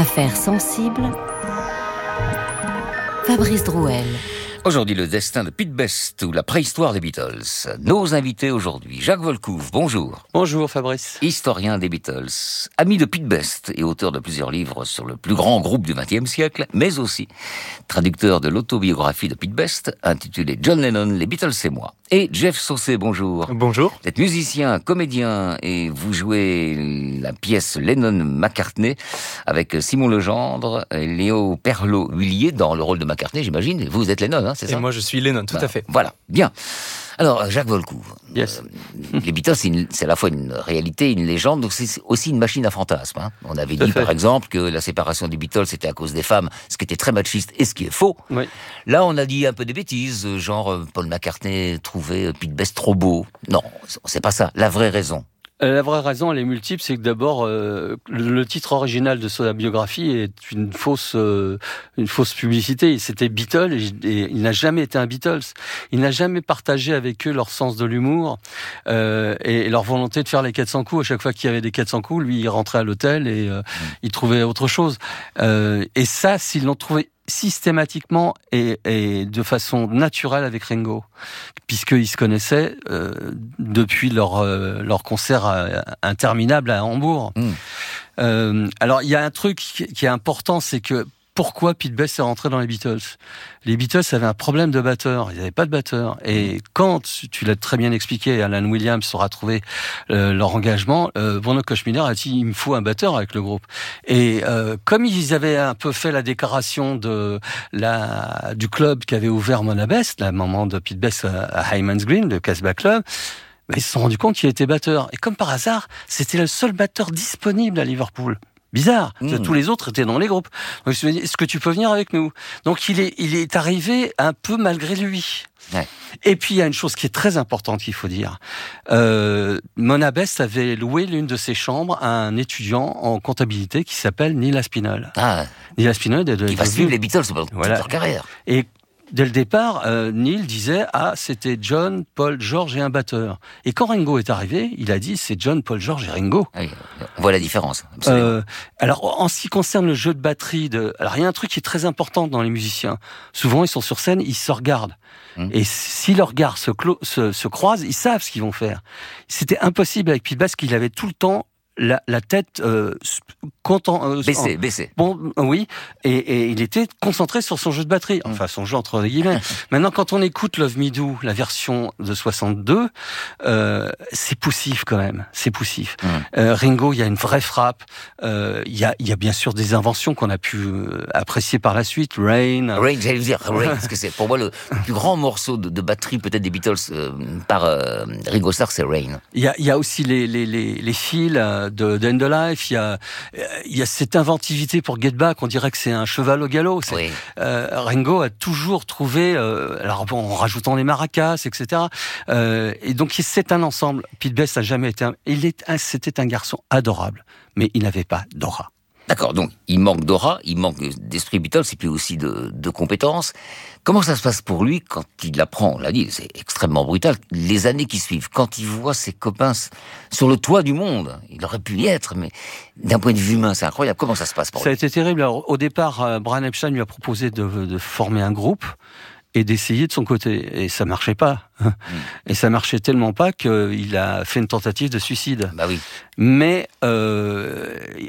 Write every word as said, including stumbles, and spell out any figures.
Affaires sensibles, Fabrice Drouel. Aujourd'hui, le destin de Pete Best ou la préhistoire des Beatles. Nos invités aujourd'hui, Jacques Volcouve, bonjour. Bonjour Fabrice. Historien des Beatles, ami de Pete Best et auteur de plusieurs livres sur le plus grand groupe du vingtième siècle, mais aussi traducteur de l'autobiographie de Pete Best, intitulée John Lennon, les Beatles et moi. Et Jeff Saucé, bonjour. Bonjour. Vous êtes musicien, comédien et vous jouez la pièce Lennon-McCartney avec Simon Legendre et Léo Perlot-Huillier dans le rôle de McCartney, j'imagine. Et vous êtes Lennon, hein, c'est ça ? Et moi je suis Lennon, tout bah, à fait. Voilà, bien. Alors, Jacques Volcouve. Yes. Euh, les Beatles, c'est, une, c'est à la fois une réalité, une légende, donc c'est aussi une machine à fantasmes. Hein. On avait tout dit, par exemple, que la séparation des Beatles, c'était à cause des femmes, ce qui était très machiste et ce qui est faux. Oui. Là, on a dit un peu des bêtises, genre euh, Paul McCartney trouvait Pete Best trop beau. Non, c'est pas ça. La vraie raison. La vraie raison, elle est multiple, c'est que d'abord, euh, le titre original de sa biographie est une fausse, euh, une fausse publicité. C'était Beatles et, et il n'a jamais été un Beatles. Il n'a jamais partagé avec eux leur sens de l'humour euh, et, et leur volonté de faire les quatre cents coups. À chaque fois qu'il y avait des quatre cents coups, lui, il rentrait à l'hôtel et euh, mmh. il trouvait autre chose. Euh, et ça, s'ils l'ont trouvé systématiquement et, et de façon naturelle avec Ringo, puisqu'ils se connaissaient euh, depuis leur, euh, leur concert à, à, interminable à Hambourg. Mmh. Euh, alors, il y a un truc qui est important, c'est que pourquoi Pete Best est rentré dans les Beatles ? Les Beatles avaient un problème de batteur, ils n'avaient pas de batteur. Et quand, tu l'as très bien expliqué, Alan Williams aura trouvé euh, leur engagement, euh, Bruno Koch-Miller a dit il me faut un batteur avec le groupe. Et euh, comme ils avaient un peu fait la déclaration de la du club qui avait ouvert Mona Best, la maman de Pete Best à Hyman's Green, le Casbah Club, ben, ils se sont rendus compte qu'il était batteur. Et comme par hasard, c'était le seul batteur disponible à Liverpool. Bizarre, mmh. tous les autres étaient dans les groupes. Donc je me suis dit, est-ce que tu peux venir avec nous ? Donc il est, il est arrivé un peu malgré lui. Ouais. Et puis il y a une chose qui est très importante qu'il faut dire. Euh, Mona Best avait loué l'une de ses chambres à un étudiant en comptabilité qui s'appelle Neil Aspinall. Ah. Neil Aspinall de, de, qui va suivre les Beatles pendant voilà. toute leur carrière. Et dès le départ, euh, Neil disait « Ah, c'était John, Paul, George et un batteur ». Et quand Ringo est arrivé, il a dit « C'est John, Paul, George et Ringo oui, ». On voit la différence. Euh, alors, en ce qui concerne le jeu de batterie, de... alors il y a un truc qui est très important dans les musiciens. Souvent, ils sont sur scène, ils se regardent. Hum. Et si leurs regards se, clo... se, se croisent, ils savent ce qu'ils vont faire. C'était impossible avec Pete Best, qu'il avait tout le temps La, la tête euh, content, euh, baissée, baissée. Bon, oui, et, et il était concentré sur son jeu de batterie, enfin son jeu entre guillemets. Maintenant, quand on écoute Love Me Do, la version de soixante-deux, euh, c'est poussif quand même, c'est poussif. Mm. Euh, Ringo, il y a une vraie frappe. Euh, il y a, il y a bien sûr des inventions qu'on a pu euh, apprécier par la suite. Rain. Rain, j'allais dire Rain, parce que c'est pour moi le plus grand morceau de, de batterie peut-être des Beatles euh, par euh, Ringo Starr, c'est Rain. Il y a, il y a aussi les les les, les fils. de, de End of Life, il y a, il y a cette inventivité pour Get Back, on dirait que c'est un cheval au galop. C'est, oui. euh, Ringo a toujours trouvé, euh, alors bon, en rajoutant les maracas, et cetera. Euh, et donc c'est un ensemble. Pete Best a jamais été un, il est, un, c'était un garçon adorable, mais il n'avait pas d'aura. D'accord, donc il manque d'aura, il manque d'esprit Beatles et puis aussi de, de compétences. Comment ça se passe pour lui quand il apprend, on l'a dit, c'est extrêmement brutal, les années qui suivent, quand il voit ses copains sur le toit du monde, il aurait pu y être, mais d'un point de vue humain, c'est incroyable. Comment ça se passe pour ça lui ? Ça a été terrible. Alors, au départ, Brian Epstein lui a proposé de, de former un groupe et d'essayer de son côté. Et ça marchait pas. Mmh. Et ça marchait tellement pas qu'il a fait une tentative de suicide. Bah oui. Mais euh,